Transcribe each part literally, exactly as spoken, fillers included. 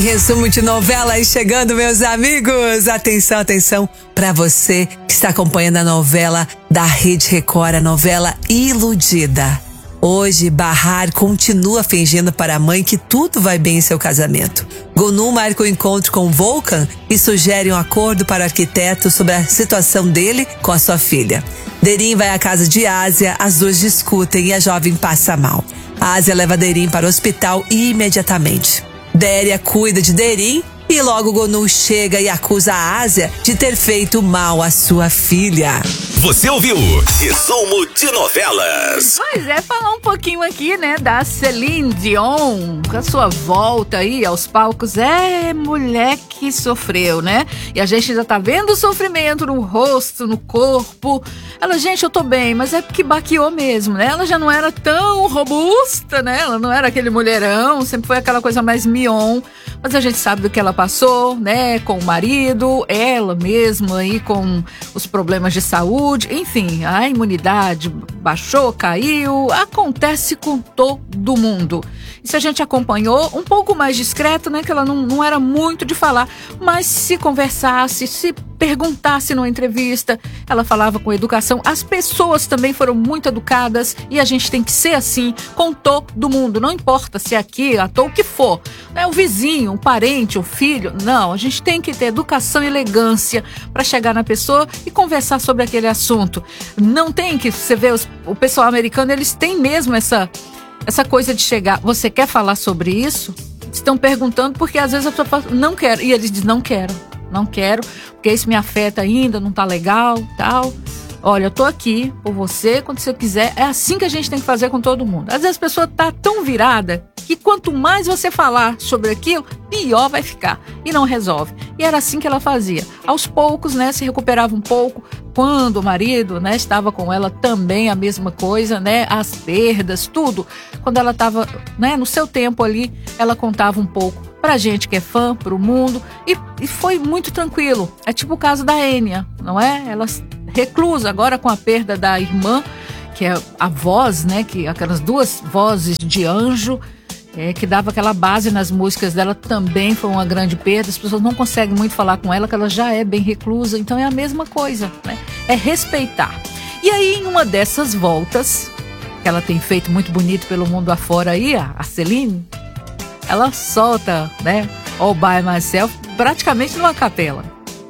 Resumo de novela aí chegando, meus amigos. Atenção, atenção para você que está acompanhando a novela da Rede Record, a novela Iludida. Hoje, Bahar continua fingindo para a mãe que tudo vai bem em seu casamento. Gonu marca o encontro com Volkan e sugere um acordo para o arquiteto sobre a situação dele com a sua filha. Derim vai à casa de Ásia, as duas discutem e a jovem passa mal. Ásia leva Derim para o hospital imediatamente. Déria cuida de Derim e logo Gonu chega e acusa a Ásia de ter feito mal à sua filha. Você ouviu? Resumo de novelas. Pois é, falar um pouquinho aqui, né, da Celine Dion, com a sua volta aí aos palcos. É, mulher que sofreu, né? E a gente já tá vendo o sofrimento no rosto, no corpo. Ela, gente, eu tô bem, mas é porque baqueou mesmo, né? Ela já não era tão robusta, né? Ela não era aquele mulherão, sempre foi aquela coisa mais mignon. Mas a gente sabe do que ela passou, né? Com o marido, ela mesma aí com os problemas de saúde. Enfim, a imunidade baixou, caiu. Acontece com todo mundo. E se a gente acompanhou, um pouco mais discreto, né? Que ela não, não era muito de falar. Mas se conversasse, se perguntasse numa entrevista, ela falava com educação. As pessoas também foram muito educadas e a gente tem que ser assim com todo mundo. Não importa se é aqui, à toa, o que for. Né? O vizinho, o parente, o filho. Não, a gente tem que ter educação e elegância para chegar na pessoa e conversar sobre aquele assunto. Não tem que, você vê, os, o pessoal americano, eles têm mesmo essa, essa coisa de chegar. Você quer falar sobre isso? Estão perguntando porque às vezes a pessoa fala, não quero. E eles dizem, não quero. Não quero, porque isso me afeta ainda, não tá legal, tal. Olha, eu tô aqui por você, quando você quiser. É assim que a gente tem que fazer com todo mundo. Às vezes a pessoa tá tão virada que quanto mais você falar sobre aquilo, pior vai ficar. E não resolve. E era assim que ela fazia. Aos poucos, né, se recuperava um pouco. Quando o marido, né, estava com ela também a mesma coisa, né, as perdas, tudo. Quando ela estava, né, no seu tempo ali, ela contava um pouco pra gente que é fã, pro mundo, e, e foi muito tranquilo. É tipo o caso da Enya, não é? Ela reclusa agora com a perda da irmã, que é a voz, né, que aquelas duas vozes de anjo, é, que dava aquela base nas músicas dela, também foi uma grande perda. As pessoas não conseguem muito falar com ela, que ela já é bem reclusa, então é a mesma coisa, né? É respeitar. E aí, em uma dessas voltas, que ela tem feito muito bonito pelo mundo afora aí, a Celine, ela solta, né, All By Myself, praticamente numa capela.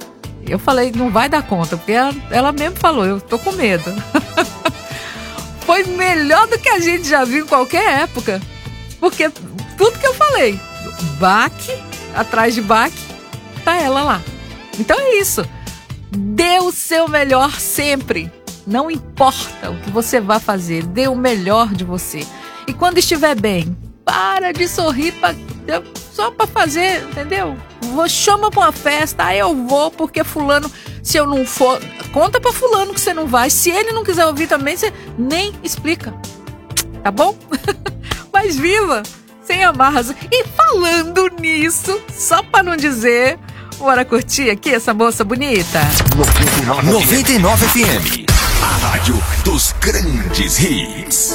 Eu falei, não vai dar conta, porque ela, ela mesmo falou, eu tô com medo. Foi melhor do que a gente já viu em qualquer época. Porque tudo que eu falei, baque, atrás de baque, tá ela lá. Então é isso. Dê o seu melhor sempre. Não importa o que você vai fazer, dê o melhor de você. E quando estiver bem, para de sorrir pra, só pra fazer, entendeu? Vou, chama pra uma festa, aí eu vou, porque fulano, se eu não for, conta pra fulano que você não vai. Se ele não quiser ouvir também, você nem explica. Tá bom? Mas viva, sem amarras. E falando nisso, só pra não dizer, bora curtir aqui essa moça bonita? noventa e nove F M, a rádio dos grandes hits.